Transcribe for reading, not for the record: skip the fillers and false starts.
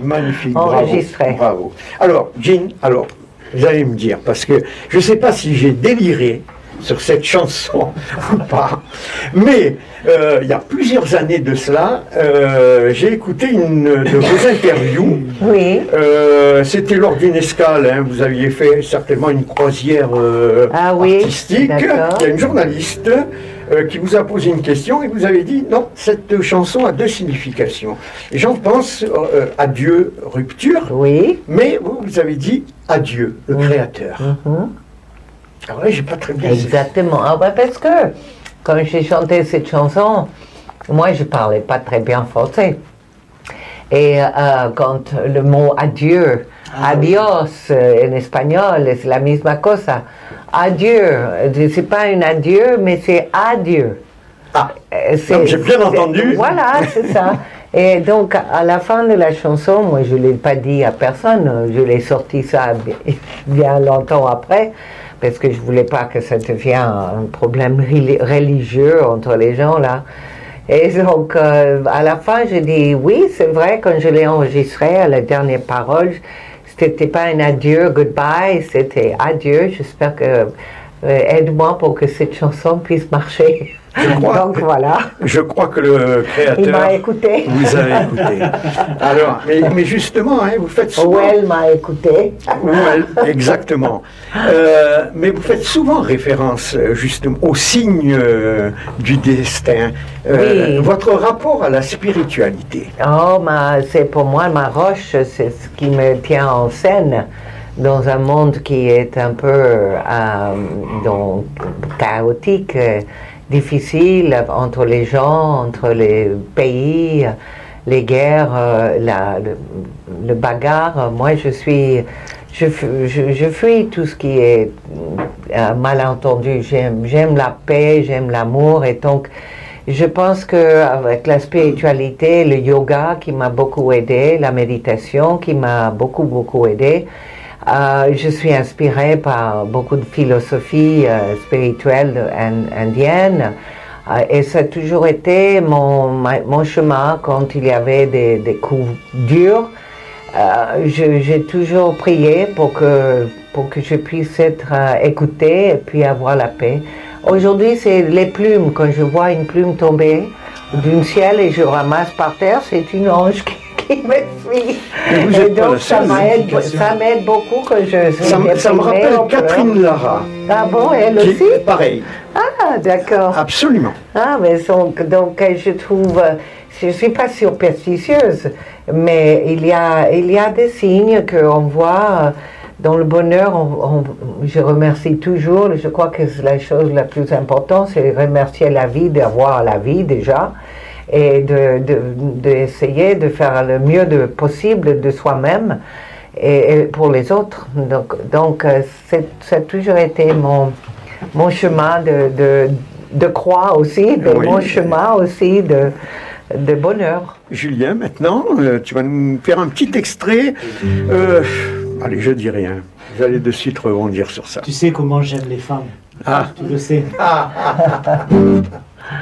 Magnifique, enregistré. Bravo. Alors, Jean, vous allez me dire, parce que je ne sais pas si j'ai déliré sur cette chanson ou pas, mais il y a plusieurs années de cela, j'ai écouté une de vos interviews. Oui. C'était lors d'une escale, hein, vous aviez fait certainement une croisière artistique. Il y a une journaliste qui vous a posé une question et vous avez dit non, cette chanson a deux significations. Les gens pensent adieu, rupture, oui. Mais vous avez dit adieu, le créateur. Alors là, j'ai pas très bien. Exactement. Ah ouais, parce que quand j'ai chanté cette chanson, moi je parlais pas très bien français. Et quand le mot adieu, adios en espagnol, c'est la même cosa. Adieu, c'est pas un adieu, mais c'est adieu. Ah, j'ai bien entendu. Voilà, c'est ça. Et donc, à la fin de la chanson, moi je ne l'ai pas dit à personne, je l'ai sorti ça bien longtemps après, parce que je ne voulais pas que ça devienne un problème religieux entre les gens là. Et donc, à la fin, je dis oui, c'est vrai, quand je l'ai enregistré, à la dernière parole, c'était pas un adieu, goodbye, c'était adieu. J'espère que aide-moi pour que cette chanson puisse marcher. Donc voilà. Je crois que le créateur. Il m'a écouté. Vous avez écouté. Alors, mais justement, hein, vous faites souvent. Well m'a écouté. Well, exactement. Mais vous faites souvent référence justement au signe du destin. Oui. Votre rapport à la spiritualité. Oh, c'est pour moi ma roche, c'est ce qui me tient en scène dans un monde qui est un peu donc, chaotique. Difficile entre les gens, entre les pays, les guerres, le bagarre. Moi, je fuis tout ce qui est malentendu. J'aime la paix, j'aime l'amour, et donc je pense qu'avec la spiritualité, le yoga qui m'a beaucoup aidé, la méditation qui m'a beaucoup aidé. Je suis inspirée par beaucoup de philosophies spirituelles indiennes et ça a toujours été mon chemin quand il y avait des coups durs. J'ai toujours prié pour que je puisse être écoutée et puis avoir la paix. Aujourd'hui, c'est les plumes. Quand je vois une plume tomber du ciel et je ramasse par terre, c'est une ange qui me suit. Et donc ça m'aide beaucoup que ça me rappelle Catherine Lara. Ah bon, elle aussi? Pareil. Ah, d'accord. Absolument. Ah, mais donc je trouve, je ne suis pas superstitieuse, mais il y a des signes qu'on voit dans le bonheur. Je remercie toujours, je crois que la chose la plus importante, c'est remercier la vie, d'avoir la vie déjà, et d'essayer de faire le mieux possible de soi-même et pour les autres. Donc ça a toujours été mon chemin de croix aussi, mais mon chemin aussi de bonheur. Julien, maintenant, tu vas nous faire un petit extrait. Allez, je dis rien. Vous allez de suite rebondir sur ça. Tu sais comment j'aime les femmes. Ah. Tu le sais.